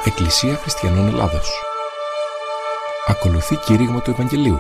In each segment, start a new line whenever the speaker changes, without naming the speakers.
Εκκλησία Χριστιανών Ελλάδος. Ακολουθεί κήρυγμα του Ευαγγελίου.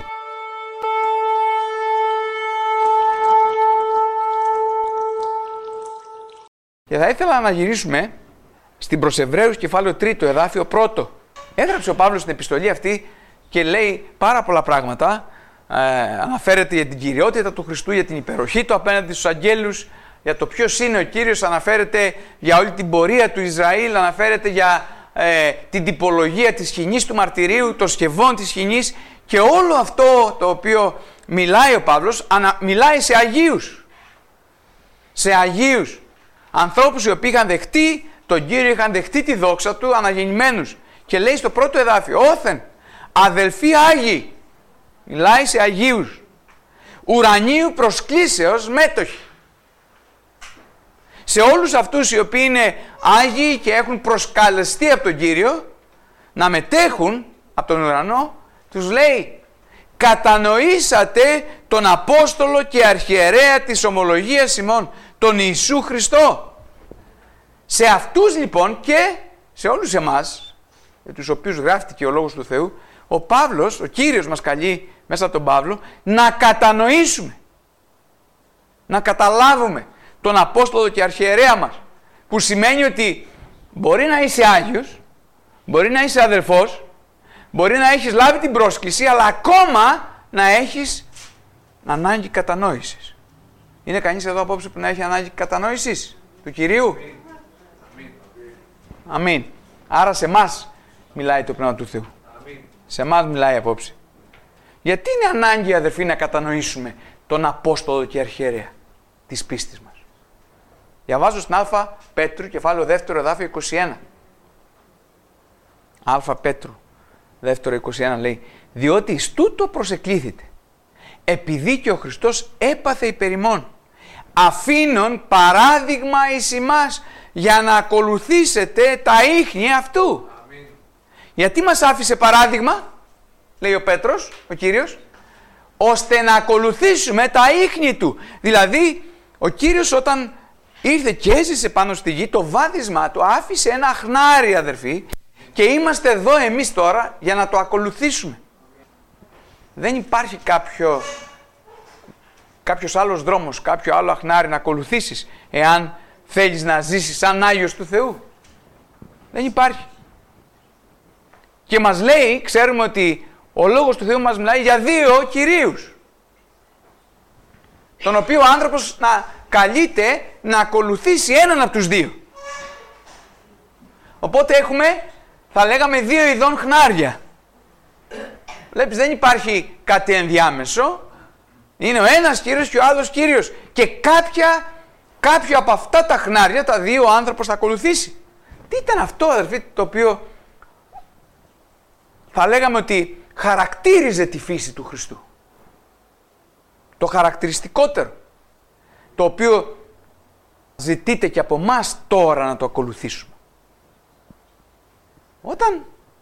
Και θα ήθελα να γυρίσουμε στην προς Εβραίους κεφάλαιο 3, εδάφιο 1. Έγραψε ο Παύλος στην επιστολή αυτή και λέει πάρα πολλά πράγματα. Αναφέρεται για την κυριότητα του Χριστού, για την υπεροχή του απέναντι στους αγγέλους, για το ποιος είναι ο Κύριος, αναφέρεται για όλη την πορεία του Ισραήλ, αναφέρεται για την τυπολογία της σκηνής του μαρτυρίου, των σκευών της σκηνής, και όλο αυτό το οποίο μιλάει ο Παύλος, μιλάει σε Αγίους. Σε Αγίους. Ανθρώπους οι οποίοι είχαν δεχτεί τον Κύριο, είχαν δεχτεί τη δόξα του, αναγεννημένους. Και λέει στο πρώτο εδάφιο, όθεν, αδελφοί Άγιοι, μιλάει σε Αγίους, ουρανίου προσκλήσεως μέτοχοι. Σε όλους αυτούς οι οποίοι είναι Άγιοι και έχουν προσκαλεστεί από τον Κύριο να μετέχουν από τον ουρανό, τους λέει, κατανοήσατε τον Απόστολο και Αρχιερέα της ομολογίας ημών, τον Ιησού Χριστό. Σε αυτούς λοιπόν και σε όλους εμάς, για τους οποίους γράφτηκε ο Λόγος του Θεού, ο Παύλος, ο Κύριος μας καλεί μέσα από τον Παύλο να κατανοήσουμε, να καταλάβουμε τον Απόστολο και Αρχιερέα μας, που σημαίνει ότι μπορεί να είσαι Άγιος, μπορεί να είσαι αδελφός, μπορεί να έχεις λάβει την πρόσκληση, αλλά ακόμα να έχεις ανάγκη κατανόησης. Είναι κανείς εδώ απόψε που να έχει ανάγκη κατανόησης του Κυρίου? Αμήν. Άρα σε εμάς μιλάει το Πνεύμα του Θεού. Σε εμάς μιλάει απόψε. Γιατί είναι ανάγκη, αδερφοί, να κατανοήσουμε τον Απόστολο και Αρχιερέα της πίστης μας? Διαβάζω στην Α Πέτρου, κεφάλαιο 2, εδάφιο 21. Α Πέτρου, 2, 21 λέει, διότι εις τούτο προσεκλήθητε, επειδή και ο Χριστός έπαθε υπέρ ημών, αφήνων παράδειγμα εις ημάς, για να ακολουθήσετε τα ίχνη αυτού. Αμήν. Γιατί μας άφησε παράδειγμα, λέει ο Πέτρος, ο Κύριος, ώστε να ακολουθήσουμε τα ίχνη του. Δηλαδή, ο Κύριος όταν ήρθε και έζησε πάνω στη γη, το βάδισμά του άφησε ένα χνάρι, αδερφοί, και είμαστε εδώ εμείς τώρα για να το ακολουθήσουμε. Δεν υπάρχει κάποιος άλλος δρόμος, κάποιο άλλο αχνάρι να ακολουθήσεις, εάν θέλεις να ζήσεις σαν Άγιος του Θεού. Δεν υπάρχει. Και μας λέει, ξέρουμε ότι ο Λόγος του Θεού μας μιλάει για δύο κυρίους, τον οποίο ο άνθρωπος να καλείται να ακολουθήσει έναν από τους δύο. Οπότε έχουμε, θα λέγαμε, δύο ειδών χνάρια. Βλέπεις, δεν υπάρχει κάτι ενδιάμεσο. Είναι ο ένας Κύριος και ο άλλος Κύριος. Και κάποιο από αυτά τα χνάρια, τα δύο, ο άνθρωπος θα ακολουθήσει. Τι ήταν αυτό, αδερφοί, το οποίο θα λέγαμε ότι χαρακτήριζε τη φύση του Χριστού? Το χαρακτηριστικότερο, το οποίο ζητείται και από μας τώρα να το ακολουθήσουμε. Όταν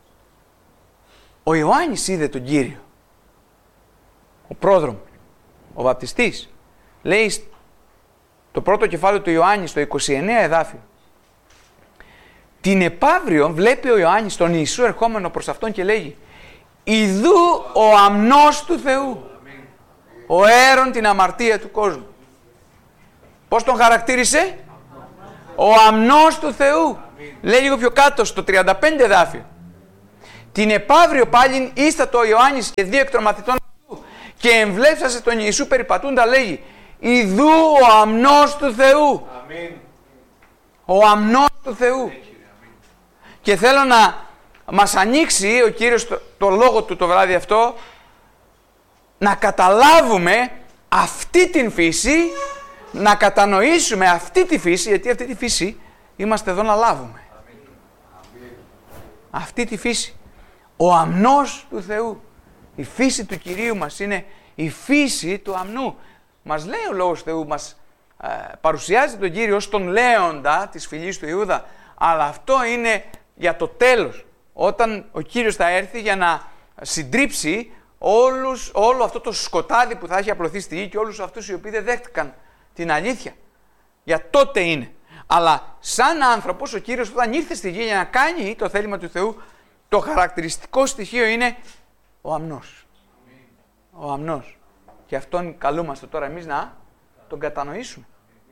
ο Ιωάννης είδε τον Κύριο, ο πρόδρομος, ο βαπτιστής, λέει το πρώτο κεφάλαιο του Ιωάννη, στο 29 εδάφιο, την επαύριο βλέπει ο Ιωάννης τον Ιησού ερχόμενο προς αυτόν και λέγει, ιδού ο αμνός του Θεού, ο αίρον την αμαρτία του κόσμου. Πώς τον χαρακτήρισε? Ο αμνός του Θεού. Λέει λίγο πιο κάτω στο 35 εδάφιο, την επαύριο πάλιν ίστατο ο Ιωάννης και δύο εκ των μαθητών αυτού και εμβλέψασε τον Ιησού περιπατούντα, λέγει, ιδού ο αμνός του Θεού. Αμήν. Ο αμνός του Θεού. Και θέλω να μας ανοίξει ο Κύριος το λόγο του το βράδυ αυτό, να καταλάβουμε αυτή την φύση, να κατανοήσουμε αυτή τη φύση, γιατί αυτή τη φύση είμαστε εδώ να λάβουμε. Αμήν. Αυτή τη φύση. Ο αμνός του Θεού. Η φύση του Κυρίου μας είναι η φύση του αμνού. Μας λέει ο Λόγος του Θεού, μας παρουσιάζει τον Κύριο ως τον λέοντα της φυλής του Ιούδα, αλλά αυτό είναι για το τέλος, όταν ο Κύριος θα έρθει για να συντρίψει όλο αυτό το σκοτάδι που θα έχει απλωθεί στη γη και όλους αυτούς οι οποίοι δεν δέχτηκαν την αλήθεια. Για τότε είναι. Αλλά σαν άνθρωπος ο Κύριος όταν ήρθε στη γη για να κάνει το θέλημα του Θεού, το χαρακτηριστικό στοιχείο είναι ο αμνός. Ο αμνός. Και αυτόν καλούμαστε τώρα εμείς να τον κατανοήσουμε.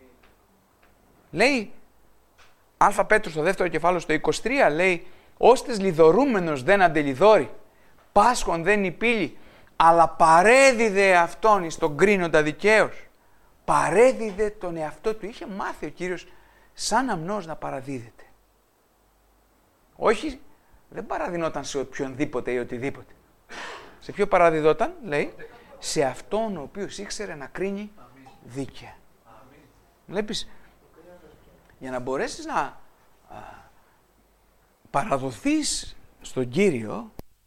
Λέει Α Πέτρου στο δεύτερο κεφάλαιο στο 23, λέει «Ώστες λιδωρούμενος δεν αντελιδώρει, πάσχον δεν υπήλει, αλλά παρέδιδε αυτόν εις τον κρίνοντα δικαίως». Παρέδιδε τον εαυτό του. Είχε μάθει ο Κύριος σαν αμνός να παραδίδεται. Όχι, δεν παραδεινόταν σε οποιονδήποτε ή οτιδήποτε. Σε ποιο παραδιδόταν, λέει, σε αυτόν ο οποίος ήξερε να κρίνει δίκαια. Βλέπεις, για να μπορέσεις να παραδοθείς στον Κύριο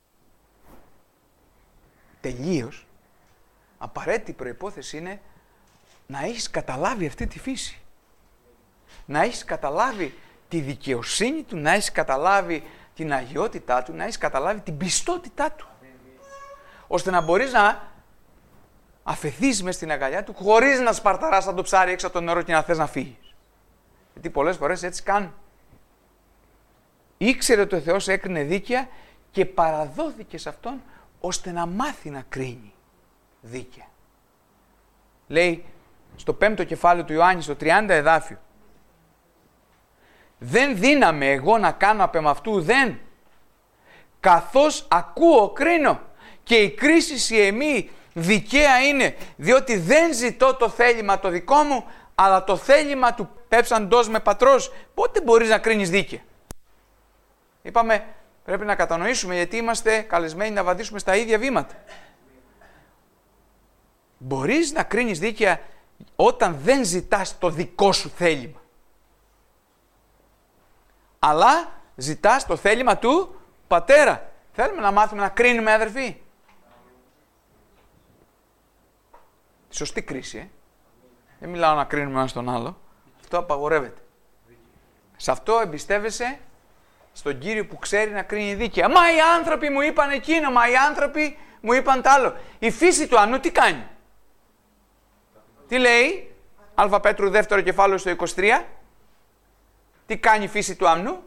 τελείως, απαραίτητη προϋπόθεση είναι να έχεις καταλάβει αυτή τη φύση. Να έχεις καταλάβει τη δικαιοσύνη του, να έχεις καταλάβει την αγιότητά του, να έχεις καταλάβει την πιστότητά του. Ώστε να μπορείς να αφαιθείς μες στην αγκαλιά του χωρίς να σπαρταράς σαν το ψάρι έξω από το νερό και να θες να φύγεις. Γιατί πολλές φορές έτσι κάνουν. Ήξερε ότι ο Θεός έκρινε δίκαια και παραδόθηκε σε Αυτόν ώστε να μάθει να κρίνει δίκαια. Λέει στο 5ο κεφάλαιο του Ιωάννη, στο 30 εδάφιο, «Δεν δύναμαι εγώ να κάνω απ' εμαυτού δεν, καθώς ακούω κρίνω, και η κρίση η εμή δικαία είναι, διότι δεν ζητώ το θέλημα το δικό μου, αλλά το θέλημα του πέψαντός με πατρός». Πότε μπορείς να κρίνεις δίκαια? Είπαμε, πρέπει να κατανοήσουμε γιατί είμαστε καλεσμένοι να βαδίσουμε στα ίδια βήματα. Μπορείς να κρίνεις δίκαια όταν δεν ζητάς το δικό σου θέλημα, αλλά ζητάς το θέλημα του Πατέρα. Θέλουμε να μάθουμε να κρίνουμε, αδερφοί. Σωστή κρίση, Δεν μιλάω να κρίνουμε ένα τον άλλο. Αυτό απαγορεύεται. Σε αυτό εμπιστεύεσαι στον Κύριο που ξέρει να κρίνει δίκαια. Μα οι άνθρωποι μου είπαν εκείνο, μα οι άνθρωποι μου είπαν τ' άλλο. Η φύση του αμνού τι κάνει? Τι λέει? Α Πέτρου δεύτερο κεφάλαιο στο 23. Τι κάνει η φύση του αμνού?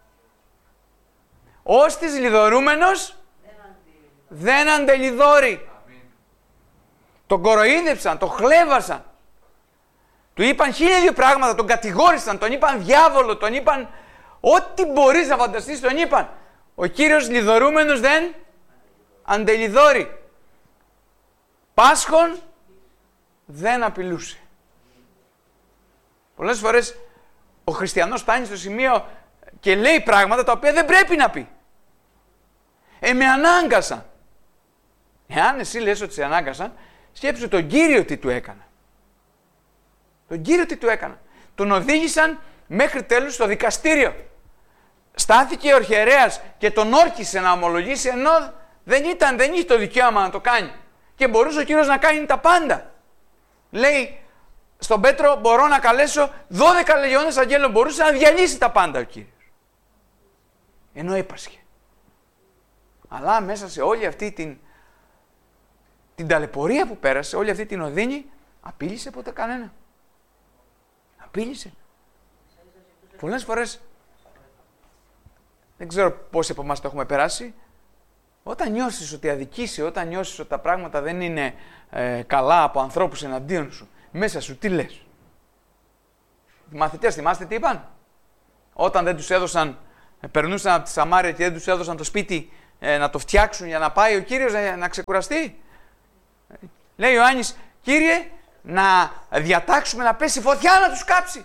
Όστις λιδωρούμενος δεν αντελιδώρει. Τον κοροϊδεύσαν, τον χλέβασαν. Του είπαν 1002 πράγματα, τον κατηγόρησαν, τον είπαν διάβολο, τον είπαν ό,τι μπορείς να φανταστείς, τον είπαν. Ο Κύριος λιδωρούμενος δεν αντελιδώρει. Πάσχον δεν απειλούσε. Πολλές φορές ο χριστιανός φτάνει στο σημείο και λέει πράγματα τα οποία δεν πρέπει να πει. Με ανάγκασαν. Εάν εσύ λες ότι σε ανάγκασαν, σκέψου τον Κύριο τι του έκανα. Τον Κύριο τι του έκανα. Τον οδήγησαν μέχρι τέλους στο δικαστήριο. Στάθηκε ο αρχιερέας και τον όρκησε να ομολογήσει, ενώ δεν είχε το δικαίωμα να το κάνει. Και μπορούσε ο Κύριος να κάνει τα πάντα. Λέει στον Πέτρο, μπορώ να καλέσω 12 λεγεώνες αγγέλων. Μπορούσε να διαλύσει τα πάντα ο Κύριος. Ενώ έπασχε. Αλλά μέσα σε όλη αυτή την ταλαιπωρία που πέρασε, όλη αυτή την οδύνη, απείλησε ποτέ κανένα. Απείλησε. Πολλές φορές, δεν ξέρω πόσοι από εμάς το έχουμε περάσει, όταν νιώσεις ότι αδικείσαι, όταν νιώσεις ότι τα πράγματα δεν είναι καλά από ανθρώπους εναντίον σου, μέσα σου τι λες? Οι μαθητές θυμάστε τι είπαν? Όταν δεν τους έδωσαν, περνούσαν από τη Σαμάρια και δεν τους έδωσαν το σπίτι να το φτιάξουν για να πάει ο Κύριος να ξεκουραστεί. Λέει ο Ιωάννης, Κύριε, να διατάξουμε να πέσει φωτιά να τους κάψει.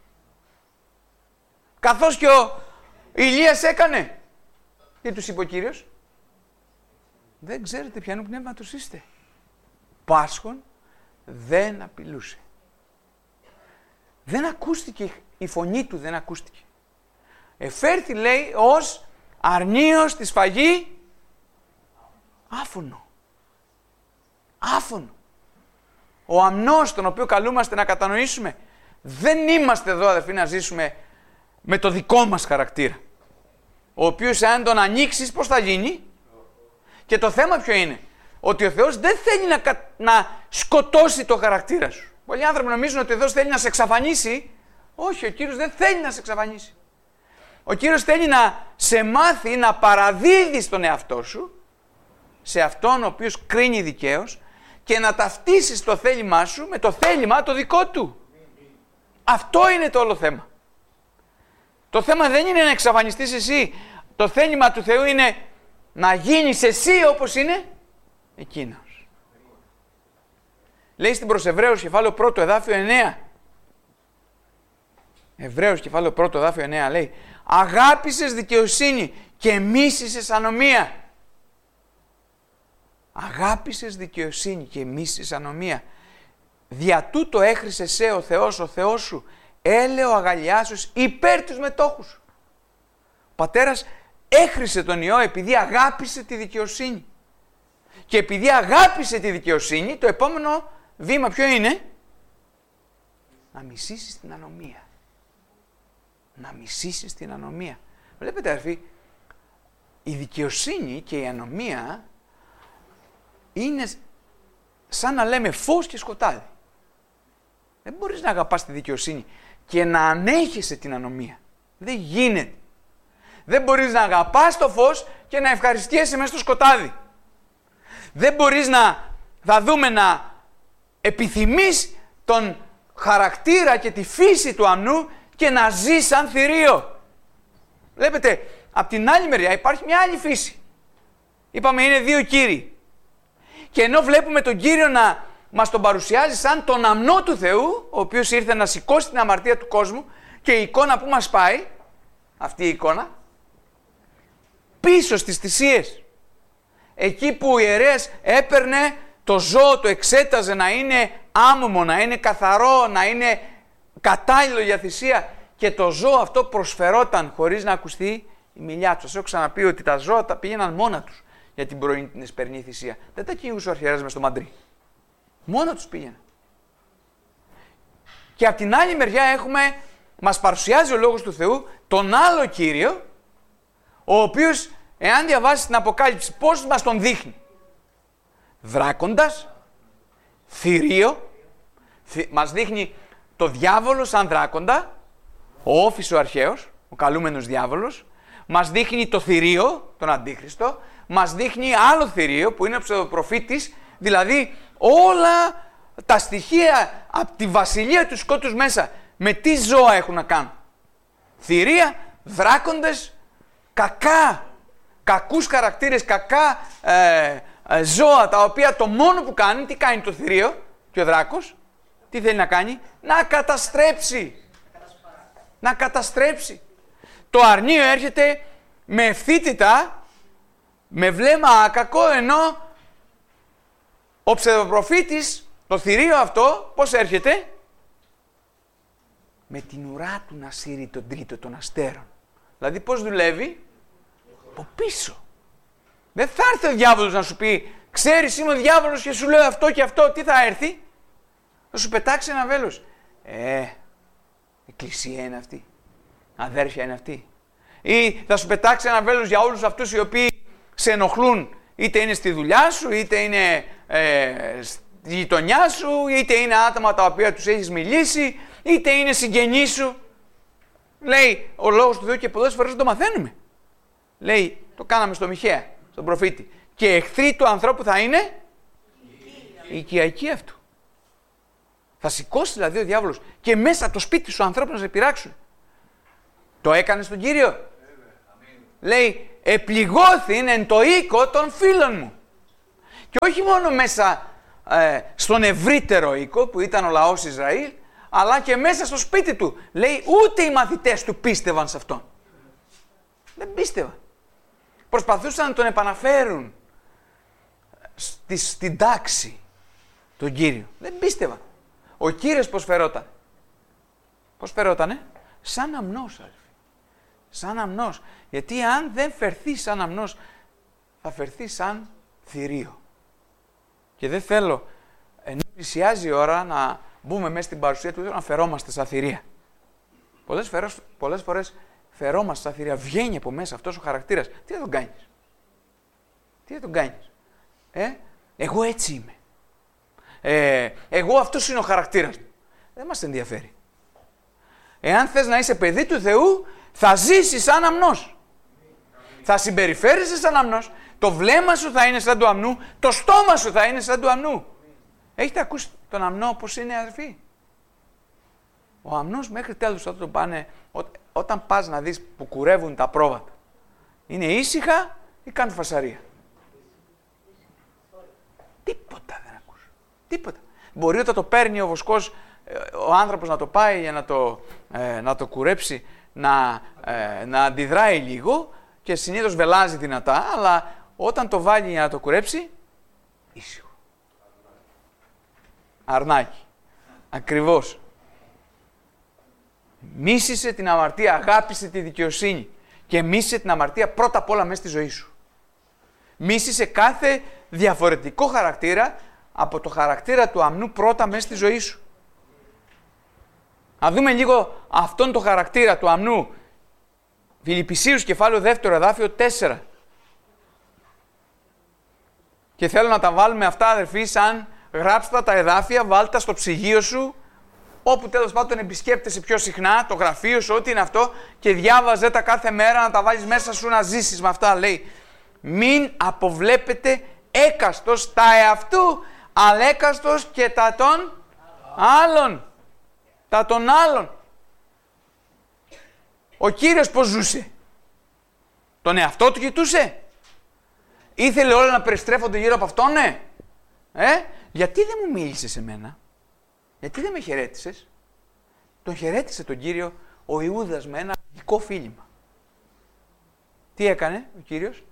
Καθώς και ο Ηλίας έκανε. Τι τους είπε ο Κύριος? Δεν ξέρετε ποιανού πνεύματος είστε. Πάσχον δεν απειλούσε. Δεν ακούστηκε, η φωνή του δεν ακούστηκε. Εφέρθη, λέει, ως αρνίος τη σφαγή άφωνο. Άφωνο. Ο αμνός τον οποίο καλούμαστε να κατανοήσουμε, δεν είμαστε εδώ, αδερφοί, να ζήσουμε με το δικό μας χαρακτήρα. Ο οποίος αν τον ανοίξεις, πώς θα γίνει? Και το θέμα ποιο είναι? Ότι ο Θεός δεν θέλει να σκοτώσει το χαρακτήρα σου. Πολλοί άνθρωποι νομίζουν ότι ο Θεός θέλει να σε εξαφανίσει. Όχι, ο Κύριος δεν θέλει να σε εξαφανίσει. Ο Κύριος θέλει να σε μάθει να παραδίδεις τον εαυτό σου σε Αυτόν ο οποίος κρίνει δικαίως και να ταυτίσεις το θέλημά σου με το θέλημα το δικό Του. Αυτό είναι το όλο θέμα. Το θέμα δεν είναι να εξαφανιστείς εσύ. Το θέλημα του Θεού είναι να γίνεις εσύ όπως είναι Εκείνος. Λέει στην προς Εβραίους κεφάλαιο 1 εδάφιο 9. Εβραίους κεφάλαιο 1 εδάφιο 9 λέει: αγάπησες δικαιοσύνη και μίσησες ανομία. Αγάπησες δικαιοσύνη και μίσησες ανομία. Δια τούτο έχρισε σε ο Θεός σου, έλεο αγαλιάσεως υπέρ τους μετόχους σου. Ο πατέρας έχρισε τον Υιό επειδή αγάπησε τη δικαιοσύνη. Και επειδή αγάπησε τη δικαιοσύνη, το επόμενο βήμα ποιο είναι? Να μισήσεις την ανομία. Να μισήσεις την ανομία. Βλέπετε αδερφοί, η δικαιοσύνη και η ανομία είναι σαν να λέμε φως και σκοτάδι. Δεν μπορείς να αγαπάς τη δικαιοσύνη και να ανέχεσαι την ανομία. Δεν γίνεται. Δεν μπορείς να αγαπάς το φως και να ευχαριστιέσαι μέσα στο σκοτάδι. Δεν μπορείς να επιθυμείς τον χαρακτήρα και τη φύση του αμνού και να ζεις σαν θηρίο. Βλέπετε, απ' την άλλη μεριά υπάρχει μια άλλη φύση. Είπαμε είναι δύο κύριοι. Και ενώ βλέπουμε τον Κύριο να μας τον παρουσιάζει σαν τον αμνό του Θεού, ο οποίος ήρθε να σηκώσει την αμαρτία του κόσμου, και η εικόνα που μας πάει, αυτή η εικόνα, πίσω στις θυσίες, εκεί που ο ιερέας έπαιρνε το ζώο, το εξέταζε να είναι άμωμο, να είναι καθαρό, να είναι κατάλληλο για θυσία, και το ζώο αυτό προσφερόταν χωρίς να ακουστεί η μιλιά του. Σας έχω ξαναπεί ότι τα ζώα τα πήγαιναν μόνα τους για την πρωινή την εσπερινή θυσία. Δεν τα κυνηγούσε ο αρχιερέας μες στο μαντρί. Μόνα τους πήγαιναν. Και από την άλλη μεριά μας παρουσιάζει ο Λόγος του Θεού τον άλλο Κύριο, ο οποίος, εάν διαβάσεις την Αποκάλυψη, πώς μας τον δείχνει? Δράκοντας, θηρίο, μας δείχνει το διάβολο σαν δράκοντα, ο Όφης ο αρχαίος, ο καλούμενος διάβολος, μας δείχνει το θηρίο, τον Αντίχριστο, μας δείχνει άλλο θηρίο που είναι ο ψευδοπροφήτης, δηλαδή όλα τα στοιχεία από τη βασιλεία του σκότους μέσα, με τι ζώα έχουν να κάνουν? Θηρία, δράκοντες, κακούς χαρακτήρες, κακά ζώα, τα οποία το μόνο που κάνει, τι κάνει το θηρίο και ο δράκος? Τι θέλει να κάνει? Να καταστρέψει. Να καταστρέψει. Το αρνείο έρχεται με ευθύτητα, με βλέμμα άκακο, ενώ ο ψευδοπροφήτης, το θηρίο αυτό, πώς έρχεται? Με την ουρά του να σύρει τον τρίτο των αστέρων. Δηλαδή πώς δουλεύει? Από πίσω. Δεν θα έρθει ο διάβολος να σου πει, ξέρεις είμαι ο διάβολος και σου λέω αυτό και αυτό, τι θα έρθει? Θα σου πετάξει ένα βέλος. Εκκλησία είναι αυτή. Αδέρφια είναι αυτή. Ή θα σου πετάξει ένα βέλος για όλους αυτούς οι οποίοι σε ενοχλούν. Είτε είναι στη δουλειά σου, είτε είναι στη γειτονιά σου, είτε είναι άτομα τα οποία τους έχεις μιλήσει, είτε είναι συγγενείς σου. Λέει ο Λόγος του Θεού και πολλές φορές το μαθαίνουμε. Λέει, το κάναμε στο Μιχαία, στον προφήτη. Και εχθροί του ανθρώπου θα είναι η οικιακή αυτού. Θα σηκώσει δηλαδή ο διάβολος και μέσα από το σπίτι σου ανθρώπου να σε πειράξουν. Το έκανε στον Κύριο. Λέει, επληγώθην εν το οίκο των φίλων μου. Και όχι μόνο μέσα στον ευρύτερο οίκο που ήταν ο λαός Ισραήλ, αλλά και μέσα στο σπίτι του. Λέει, ούτε οι μαθητές του πίστευαν σε αυτόν. Δεν πίστευαν. Προσπαθούσαν να τον επαναφέρουν στην τάξη τον Κύριο. Δεν πίστευαν. Ο Κύριος πώς φερόταν? Πώς φερότανε? Σαν αμνός, αδελφοί. Σαν αμνός. Γιατί αν δεν φερθεί σαν αμνός, θα φερθεί σαν θηρίο. Και δεν θέλω, ενώ πλησιάζει η ώρα, να μπούμε μέσα στην παρουσία του Θεού, να φερόμαστε σαν θηρία. Πολλές φορές φερόμαστε σαν θηρία. Βγαίνει από μέσα αυτός ο χαρακτήρας. Τι θα τον κάνεις? Τι θα τον κάνεις? Εγώ έτσι είμαι. Εγώ αυτός είναι ο χαρακτήρας μου. Δεν μας ενδιαφέρει. Εάν θες να είσαι παιδί του Θεού, θα ζήσεις σαν αμνός. Θα συμπεριφέρεσαι σαν αμνός. Το βλέμμα σου θα είναι σαν του αμνού. Το στόμα σου θα είναι σαν του αμνού. Έχετε ακούσει τον αμνό πώς είναι, αδερφοί? Ο αμνός μέχρι τέλος όταν τον πάνε, όταν πας να δεις που κουρεύουν τα πρόβατα, είναι ήσυχα ή κάνουν φασαρία? Τίποτα δεν ακούς. Τίποτα. Μπορεί όταν το παίρνει ο βοσκός, ο άνθρωπος να το πάει για να το κουρέψει, να αντιδράει λίγο και συνήθως βελάζει δυνατά, αλλά όταν το βάλει για να το κουρέψει, ήσυχο. Αρνάκι. Ακριβώς. Μίσησε την αμαρτία, αγάπησε τη δικαιοσύνη και μίσησε την αμαρτία πρώτα απ' όλα μέσα στη ζωή σου. Μίσησε κάθε διαφορετικό χαρακτήρα από το χαρακτήρα του αμνού πρώτα μέσα στη ζωή σου. Να δούμε λίγο αυτόν τον χαρακτήρα του αμνού. Φιλιππισίους κεφάλαιο 2 εδάφιο 4. Και θέλω να τα βάλουμε αυτά, αδερφοί, σαν γράψτε τα εδάφια, βάλτε στο ψυγείο σου, όπου τέλος πάντων επισκέπτεσαι πιο συχνά, το γραφείο σου, ό,τι είναι αυτό, και διάβαζε τα κάθε μέρα να τα βάλεις μέσα σου να ζήσεις με αυτά. Λέει, μην αποβλέπετε έκαστος τα εαυτού, αλλά έκαστος και τα των άλλων. Τα των άλλων. Ο Κύριος πώς ζούσε? Τον εαυτό του κοιτούσε? Ήθελε όλα να περιστρέφονται γύρω από αυτόν, ναι? Γιατί δεν μου μίλησες σε μένα? Γιατί δεν με χαιρέτησες? Τον χαιρέτησε τον Κύριο ο Ιούδας με ένα δικό φίλημα. Τι έκανε ο Κύριος?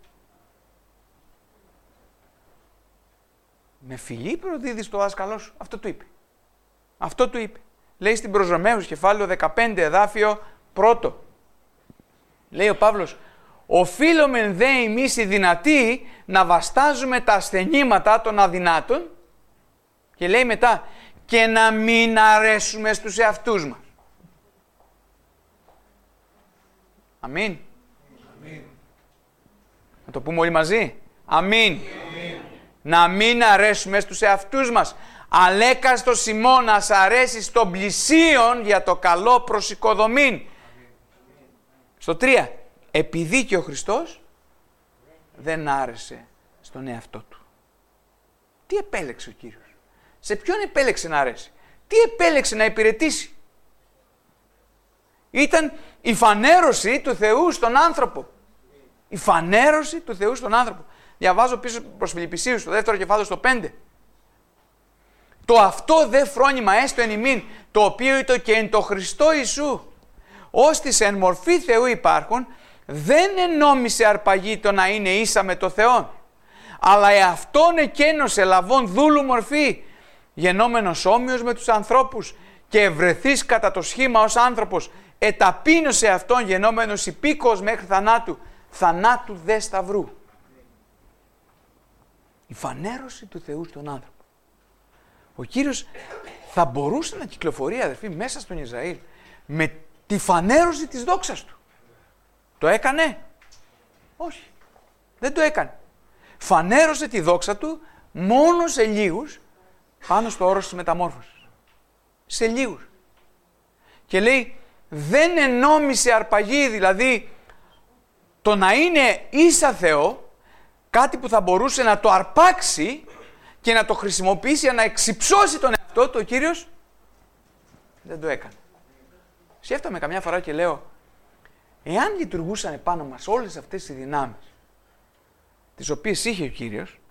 Με φιλί προδίδεις το δάσκαλό σου. Αυτό του είπε. Αυτό του είπε. Λέει στην προς Ρωμαίους κεφάλαιο 15 εδάφιο 1. Λέει ο Παύλος, οφείλομεν δε εμείς οι δυνατοί να βαστάζουμε τα ασθενήματα των αδυνάτων, και λέει μετά, και να μην αρέσουμε στους εαυτούς μας. Αμήν. Αμήν. Να το πούμε όλοι μαζί. Αμήν. Αμήν. Να μην αρέσουμε στους εαυτούς μας. Αλέκαστος ημώνας αρέσει στον πλησίον για το καλό προσοικοδομήν. Στο 3. Επειδή και ο Χριστός δεν άρεσε στον εαυτό του. Τι επέλεξε ο Κύριος? Σε ποιον επέλεξε να αρέσει? Τι επέλεξε να υπηρετήσει? Ήταν η φανέρωση του Θεού στον άνθρωπο. Η φανέρωση του Θεού στον άνθρωπο. Διαβάζω πίσω προς Φιλιππισίους, στο 2ο κεφάλαιο στο 5. Το αυτό δε φρόνημα έστω εν ημίν, το οποίο ήτο και εν το Χριστό Ιησού, ώστις εν μορφή Θεού υπάρχουν, δεν ενόμισε αρπαγή το να είναι ίσα με το Θεό, αλλά εαυτόν εκένωσε λαβών δούλου μορφή, γενόμενος όμοιος με τους ανθρώπους, και ευρεθείς κατά το σχήμα ως άνθρωπος, εταπείνωσε αυτόν γενόμενος υπήκοος μέχρι θανάτου, θανάτου δε σταυρού. Η φανέρωση του Θεού στον άνθρωπο. Ο Κύριος θα μπορούσε να κυκλοφορεί, αδερφοί, μέσα στον Ισραήλ με τη φανέρωση της δόξας του. Το έκανε? Όχι. Δεν το έκανε. Φανέρωσε τη δόξα του μόνο σε λίγους πάνω στο όρος της μεταμόρφωσης. Σε λίγους. Και λέει, δεν ενόμισε αρπαγή, δηλαδή το να είναι ίσα Θεό, κάτι που θα μπορούσε να το αρπάξει και να το χρησιμοποιήσει για να εξυψώσει τον εαυτό του, ο Κύριος δεν το έκανε. Σκέφτομαι καμιά φορά και λέω, εάν λειτουργούσαν επάνω μας όλες αυτές οι δυνάμεις τις οποίες είχε ο Κύριος,